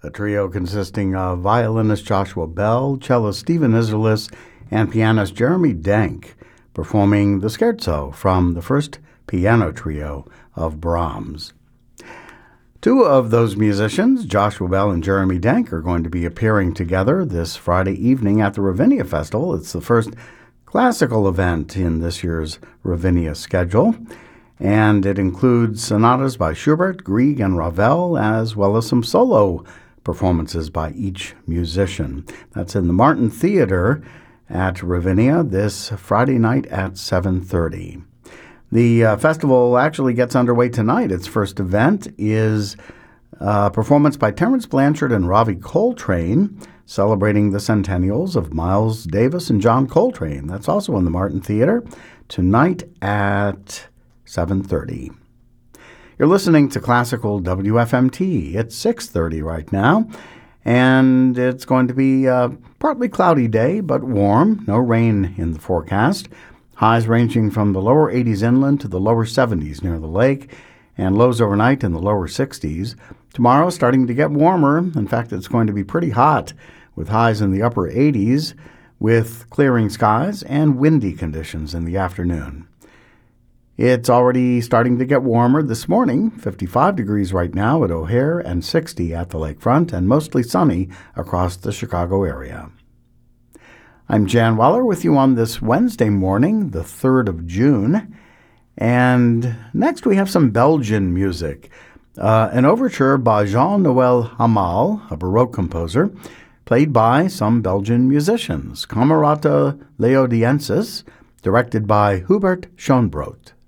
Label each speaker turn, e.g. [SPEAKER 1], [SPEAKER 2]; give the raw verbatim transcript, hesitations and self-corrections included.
[SPEAKER 1] a trio consisting of violinist Joshua Bell, cellist Stephen Isserlis, and pianist Jeremy Denk, performing the scherzo from the first piano trio of Brahms. Two of those musicians, Joshua Bell and Jeremy Denk, are going to be appearing together this Friday evening at the Ravinia Festival. It's the first classical event in this year's Ravinia schedule, and it includes sonatas by Schubert, Grieg, and Ravel, as well as some solo performances by each musician. That's in the Martin Theater at Ravinia this Friday night at seven thirty. The uh, festival actually gets underway tonight. Its first event is a performance by Terence Blanchard and Ravi Coltrane, celebrating the centennials of Miles Davis and John Coltrane. That's also in the Martin Theater tonight at seven thirty. You're listening to Classical W F M T. It's six thirty right now, and it's going to be a partly cloudy day, but warm. No rain in the forecast. Highs ranging from the lower eighties inland to the lower seventies near the lake, and lows overnight in the lower sixties. Tomorrow starting to get warmer. In fact, it's going to be pretty hot with highs in the upper eighties, with clearing skies and windy conditions in the afternoon. It's already starting to get warmer this morning, fifty-five degrees right now at O'Hare and sixty at the lakefront, and mostly sunny across the Chicago area. I'm Jan Weller with you on this Wednesday morning, the third of June. And next we have some Belgian music. Uh, an overture by Jean-Noël Hamal, a Baroque composer, played by some Belgian musicians. Camerata Leodiensis, directed by Hubert Schoenbrot.